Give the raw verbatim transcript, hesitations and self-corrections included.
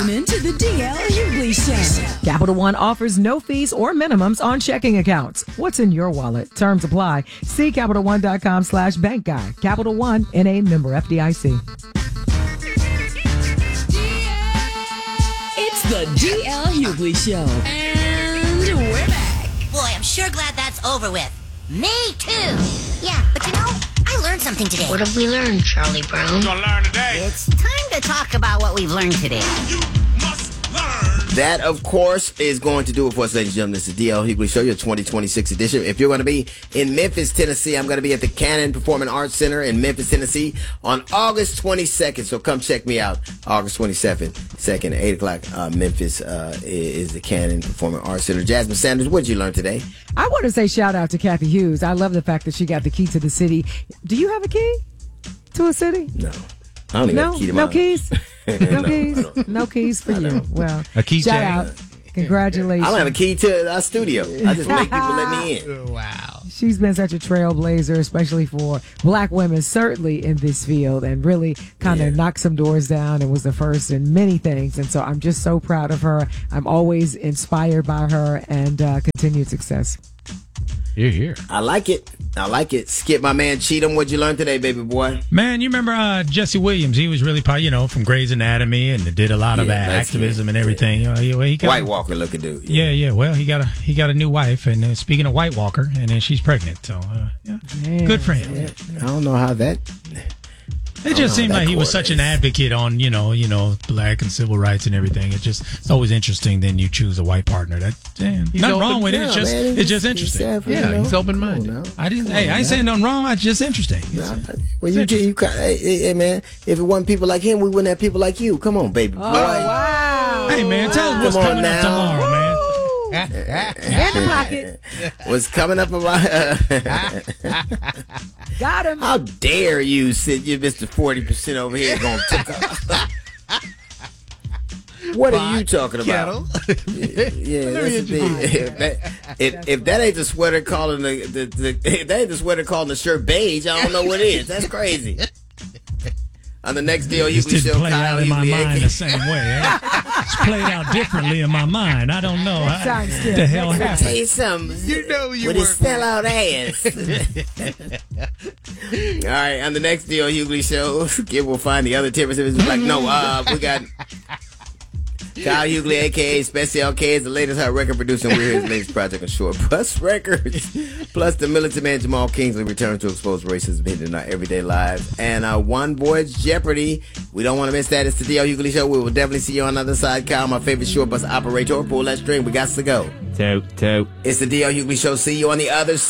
listening to the D L Hughley Show. Capital One offers no fees or minimums on checking accounts. What's in your wallet? Terms apply. See CapitalOne.com slash bank guide. Capital One, N A member F D I C. It's the D L Hughley Show. And we're back. Boy, I'm sure glad that's over with. Me too. Yeah, but you know, I learned something today. What have we learned, Charlie Brown? We're gonna learn today. It's time to talk about what we've learned today. You must learn. That, of course, is going to do it for us, ladies and gentlemen. This is the D L Hughley Show, your twenty twenty-six edition. If you're going to be in Memphis, Tennessee, I'm going to be at the Cannon Performing Arts Center in Memphis, Tennessee on August twenty-second. So come check me out. August twenty-seventh, second, eight o'clock, uh, Memphis uh, is the Cannon Performing Arts Center. Jasmine Sanders, what did you learn today? I want to say shout out to Kathy Hughes. I love the fact that she got the key to the city. Do you have a key to a city? No. I don't even No, have a key to no mine. keys, no, No, keys, no keys for you. Well, A key shout check. out, congratulations. I don't have a key to our studio. I just make people let me in. Wow. She's been such a trailblazer, especially for black women, certainly in this field, and really kind of Yeah. knocked some doors down and was the first in many things. And so I'm just so proud of her. I'm always inspired by her and uh, continued success. You're here. I like it. I like it. Skip, my man Cheatham, what'd you learn today, baby boy? Man, you remember uh, Jesse Williams? He was really, you know, from Grey's Anatomy and did a lot of uh, Yeah, that's activism good. and everything. You know, he, he got, White Walker looking dude. Yeah, yeah. Well, he got a he got a new wife, and uh, speaking of White Walker, and then she's pregnant. So, uh, yeah, Man. good for him. I don't know how that... It just seemed how that like he was such an correlates. advocate on, you know, you know, black and civil rights and everything. It's just it's always interesting. Then you choose a white partner. That damn, nothing open- wrong with it. Yeah, It's just man, it's just he's- interesting. he's selfish, Yeah, you know? he's open-minded. Come on now. I didn't. Hey, I ain't saying nothing wrong. It's just interesting. Nah, well, you, you, ca- hey, hey, hey, man, if it wasn't people like him, we wouldn't have people like you. Come on, baby. Oh, boy. wow. Hey man, tell us what's Come on coming now. up tomorrow, man. In the pocket. What's coming up about... Got him. How dare you sit, you Mister forty percent over here going to... What are you talking about? Yeah, that's the thing. If that, if, if that ain't the sweater calling the, the, the if that ain't the sweater calling the shirt beige, I don't know what is. That's crazy. On the next D L This Hughley didn't show, play Kyle out in my Hughley, mind A K the same way. Eh? It's played out differently in my mind. I don't know. Next How, time, Skip. the hell Next time. happened? Tell you something. You know you with his work sellout ass. All right, on the next D L Hughley show, Skip will find the other tippers. It's like, no, uh, we got Kyle Hughley, a k a. Special K, is the latest hot record producer, and we're his latest project on Short Bus Records. Plus, the militant man Jamal Kingsley returns to expose racism hidden in our everyday lives. And uh, One Voyage Jeopardy. We don't want to miss that. It's the D L Hughley Show. We will definitely see you on the other side. Kyle, my favorite short bus operator. Pull that string. We got to go. Toot, toot. It's the D L Hughley Show. See you on the other side.